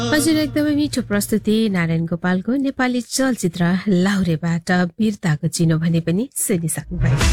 हजुर एकदमै मिठो प्रस्तुति नारायण गोपालको नेपाली चलचित्र लाहुरेबाट वीरताको चिनो भने पनि सुनिसक्नु भयो।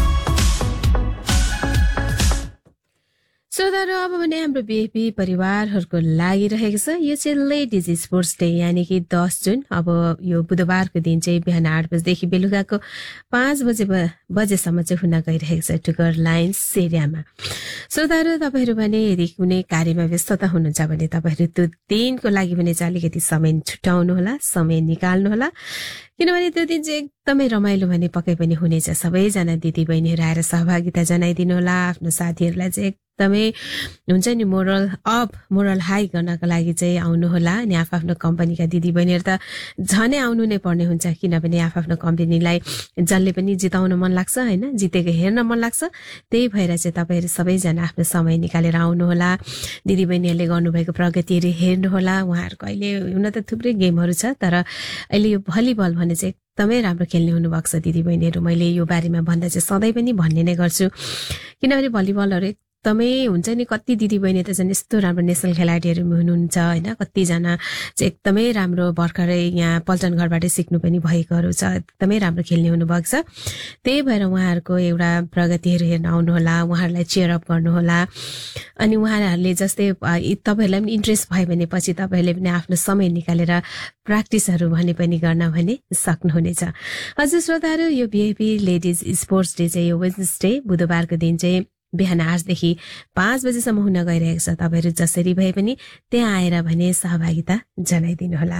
श्रोताहरू अब भने हाम्रो बिएपी परिवारहरूको लागिरहेको छ यो चाहिँ लेडिज स्पोर्ट्स डे यानि कि 10 जुन। अब यो बुधबारको दिन चाहिँ बिहान 8 बजेदेखि बेलुकाको 5 बजेसम्म चाहिँ हुन गइरहेको छ टुकर लाइन्स एरियामा। श्रोताहरू तपाईँहरू भने यदि कुनै कार्यमा व्यस्तता हुनुहुन्छ भने तपाईँहरू त्यो दिनको लागि भने चाहिँ अलिकति समय छुट्याउनु होला, समय निकाल्नु होला, किनभने त्यो दिन चाहिँ एकदमै रमाइलो भने पक्कै पनि हुनेछ। सबैजना दिदी बहिनीहरू आएर सहभागिता जनाइदिनु होला, आफ्नो साथीहरूलाई चाहिँ एकदमै हुन्छ नि मोरल हाई गर्नको लागि चाहिँ आउनु होला। अनि आफ्नो कम्पनीका दिदी बहिनीहरू त झनै आउनु नै पर्ने हुन्छ, किनभने आफ्नो कम्पनीलाई जसले पनि जिताउन मन लाग्छ होइन, जितेको हेर्न मन लाग्छ। त्यही भएर चाहिँ तपाईँहरू सबैजना आफ्नो समय निकालेर आउनु होला। दिदी बहिनीहरूले गर्नुभएको प्रगतिहरू हेर्नु होला। उहाँहरूको अहिले हुन त थुप्रै गेमहरू छ, तर अहिले यो भलिबल भने चाहिँ एकदमै राम्रो खेल्ने हुनुभएको छ दिदी बहिनीहरू। मैले यो बारेमा भन्दा चाहिँ सधैँ पनि भन्ने नै गर्छु, किनभने भलिबलहरू एकदमै हुन्छ नि। कति दिदी बहिनी त झन् यस्तो राम्रो नेसनल खेलाडीहरू हुनुहुन्छ होइन, कतिजना चाहिँ एकदमै राम्रो भर्खरै यहाँ पल्टन घरबाटै सिक्नु पनि भएकोहरू छ, एकदमै राम्रो खेल्ने हुनुभएको छ। त्यही भएर उहाँहरूको एउटा प्रगतिहरू हेर्न आउनुहोला, उहाँहरूलाई चेयर अप गर्नुहोला। अनि उहाँहरूले जस्तै तपाईँहरूलाई पनि इन्ट्रेस्ट भयो भने पछि तपाईँहरूले पनि आफ्नो समय निकालेर प्र्याक्टिसहरू भने पनि गर्न भने सक्नुहुनेछ। हजुर श्रोताहरू, यो बिएपी लेडिज स्पोर्ट्स डे चाहिँ यो वेडनेसडे बुधबारको दिन चाहिँ बिहान 8 देखि 5 बजेसम्म हुन गइरहेको छ। तपाईँहरू जसरी भए पनि त्यहाँ आएर भने सहभागिता जनाइदिनुहोला।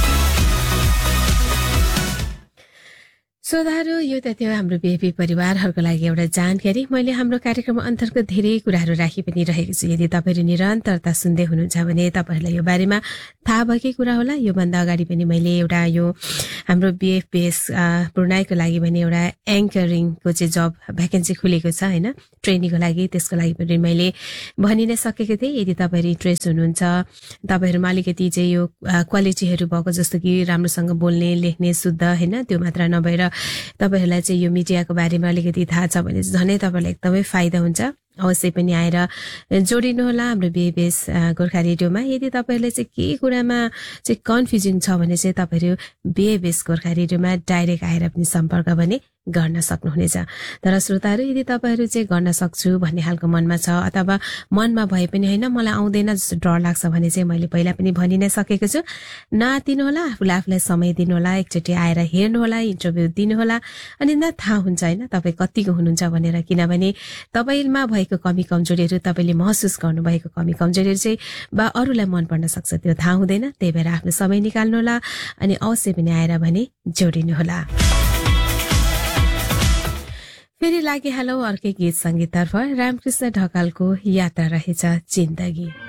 श्रोताहरू, यो त थियो हाम्रो बिएपी परिवारहरूको लागि एउटा जानकारी। मैले हाम्रो कार्यक्रम अन्तर्गत धेरै कुराहरू राखी पनि रहेको छु। यदि तपाईँहरू निरन्तरता सुन्दै हुनुहुन्छ भने तपाईँहरूलाई यो बारेमा थाहा भएकै कुरा होला। योभन्दा अगाडि पनि मैले एउटा यो हाम्रो बिएफपिएस ब्रुनाईको लागि भने एउटा एङ्करिङको चाहिँ जब भ्याकेन्सी खुलेको छ होइन, ट्रेनिङको लागि। त्यसको लागि पनि मैले भनि नै सकेको थिएँ। यदि तपाईँहरू इन्ट्रेस्ट हुनुहुन्छ, तपाईँहरूमा अलिकति चाहिँ यो क्वालिटीहरू भएको जस्तो कि राम्रोसँग बोल्ने, लेख्ने, शुद्ध होइन, त्यो मात्र नभएर तपाईँहरूलाई चाहिँ यो मिडियाको बारेमा अलिकति थाहा छ भने झनै तपाईँहरूलाई एकदमै फाइदा हुन्छ। अवश्य पनि आएर जोडिनु होला हाम्रो बिएबीएस गोर्खा रेडियोमा। यदि तपाईँहरूले चाहिँ के कुरामा चाहिँ कन्फ्युजन छ भने चाहिँ तपाईँहरू बिएबीएस गोर्खा रेडियोमा डाइरेक्ट आएर पनि सम्पर्क भने गर्न सक्नुहुनेछ। तर श्रोताहरू, यदि तपाईँहरू चाहिँ गर्न सक्छु भन्ने खालको मनमा छ अथवा मनमा भए पनि होइन मलाई आउँदैन जस्तो डर लाग्छ भने चाहिँ मैले पहिला पनि भनि नै सकेको छु, नआतिनु होला, आफूलाई समय दिनु होला, एकचोटि आएर हेर्नु होला, इन्टरभ्यू दिनु होला, अनि थाहा हुन्छ होइन तपाईँ कतिको हुनुहुन्छ भनेर। किनभने तपाईँमा भएको कमी कमजोरीहरू, तपाईँले महसुस गर्नुभएको कमी कमजोरीहरू चाहिँ बा अरूलाई मन पर्न सक्छ, त्यो थाहा हुँदैन। त्यही भएर आफ्नो समय निकाल्नु होला अनि अवश्य पनि आएर भने जोडिनु होला। फेरि लागिहालौ अर्कै गीत सङ्गीततर्फ। रामकृष्ण ढकालको यात्रा रहेछ जिन्दगी।